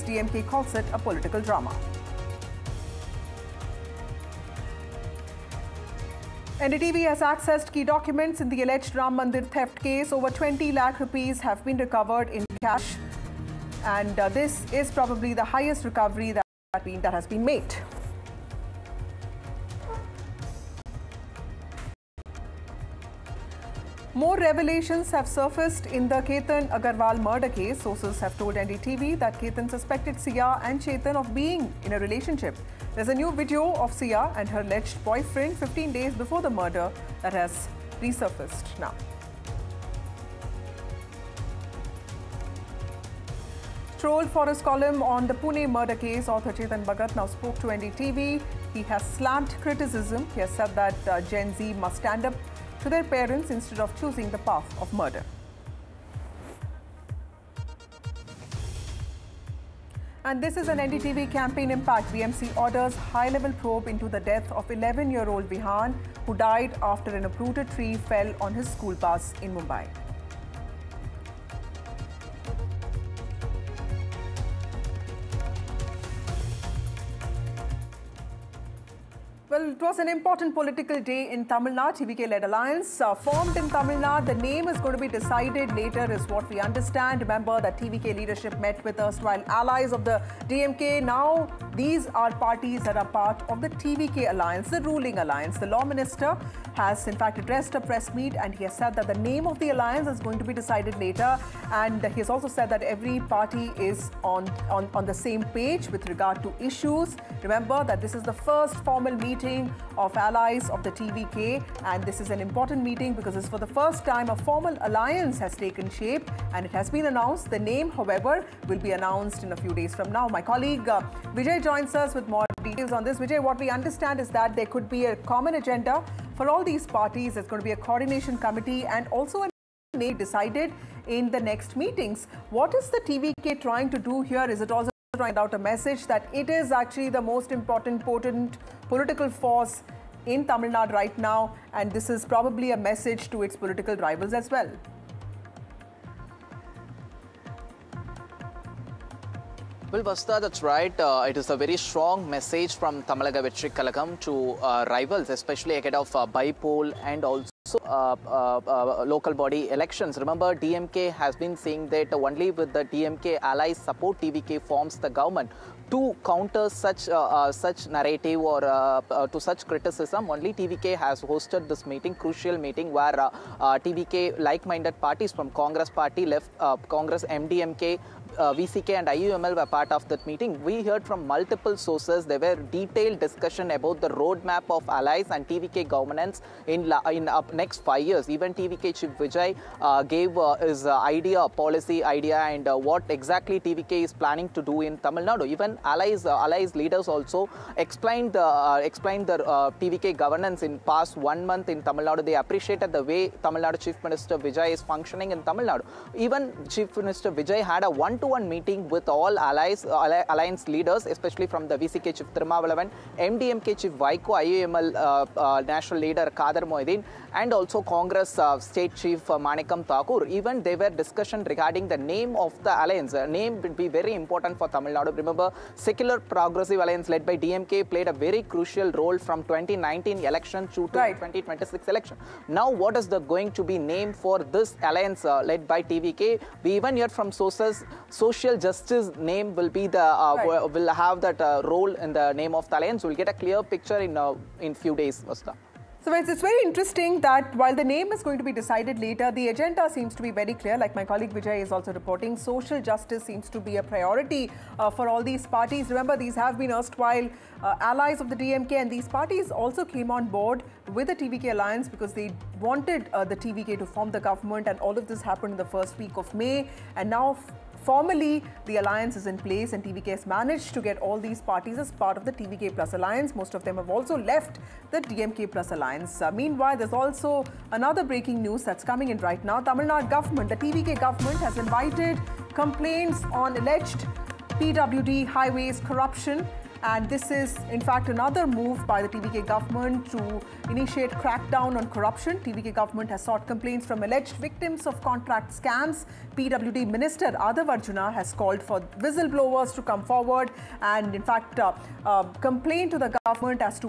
DMK calls it a political drama. NDTV has accessed key documents in the alleged Ram Mandir theft case. Over 20 lakh rupees have been recovered in cash. And this is probably the highest recovery that has been made. More revelations have surfaced in the Ketan Agarwal murder case. Sources have told NDTV that Ketan suspected Sia and Chetan of being in a relationship. There's a new video of Sia and her alleged boyfriend 15 days before the murder that has resurfaced now. Trolled for his column on the Pune murder case, author Chetan Bhagat now spoke to NDTV. He has slammed criticism. He has said that Gen Z must stand up to their parents instead of choosing the path of murder. And this is an NDTV campaign impact. BMC orders high-level probe into the death of 11-year-old Vihan, who died after an uprooted tree fell on his school bus in Mumbai. Well, it was an important political day in Tamil Nadu. TVK-led alliance formed in Tamil Nadu. The name is going to be decided later is what we understand. Remember that TVK leadership met with erstwhile allies of the DMK. Now, these are parties that are part of the TVK alliance, the ruling alliance. The law minister has in fact addressed a press meet and he has said that the name of the alliance is going to be decided later. And he has also said that every party is on the same page with regard to issues. Remember that this is the first formal meeting of allies of the TVK, and this is an important meeting because it's for the first time a formal alliance has taken shape and it has been announced. The name, however, will be announced in a few days from now. My colleague Vijay joins us with more details on this. Vijay, what we understand is that there could be a common agenda for all these parties. There's going to be a coordination committee and also a name decided in the next meetings. What is the TVK trying to do here? Is it also trying out a message that it is actually the most important, potent political force in Tamil Nadu right now, and this is probably a message to its political rivals as well? Well, Vasudha, that's right. It is a very strong message from Tamalaga Vetri Kalagam to rivals, especially ahead of bi-poll and also local body elections. Remember, DMK has been saying that only with the DMK allies support, TVK forms the government. To counter such narrative or to such criticism, only TVK has hosted this meeting, crucial meeting, where TVK like-minded parties from Congress party, left Congress, MDMK, VCK and IUML were part of that meeting. We heard from multiple sources. There were detailed discussion about the roadmap of allies and TVK governance in next 5 years. Even TVK Chief Vijay gave his policy idea and what exactly TVK is planning to do in Tamil Nadu. Even allies leaders also explained the TVK governance in past 1 month in Tamil Nadu. They appreciated the way Tamil Nadu Chief Minister Vijay is functioning in Tamil Nadu. Even Chief Minister Vijay had a one-to-one meeting with all alliance leaders, especially from the VCK Chief Thirumavalavan, MDMK Chief Vaiko, IUML National Leader Kader Moideen, and also Congress State Chief Manikam Thakur. Even there were discussion regarding the name of the alliance. Name will be very important for Tamil Nadu. Remember, Secular Progressive Alliance led by DMK played a very crucial role from 2019 election to 2026 election. Now, what is going to be name for this alliance led by TVK? We even heard from sources, social justice name will be the will have that role in the name of the alliance. We'll get a clear picture in few days, Vasta. So it's very interesting that while the name is going to be decided later, the agenda seems to be very clear. Like my colleague Vijay is also reporting, social justice seems to be a priority for all these parties. Remember, these have been erstwhile allies of the DMK, and these parties also came on board with the TVK alliance because they wanted the TVK to form the government, and all of this happened in the first week of May. And now formally, the alliance is in place and TVK has managed to get all these parties as part of the TVK Plus alliance. Most of them have also left the DMK Plus alliance. Meanwhile, there's also another breaking news that's coming in right now. Tamil Nadu government, the TVK government has invited complaints on alleged PWD highways corruption, And this is, in fact, another move by the TVK government to initiate crackdown on corruption. TVK government has sought complaints from alleged victims of contract scams. PWD Minister Adav Arjuna has called for whistleblowers to come forward and, in fact, complain to the government as to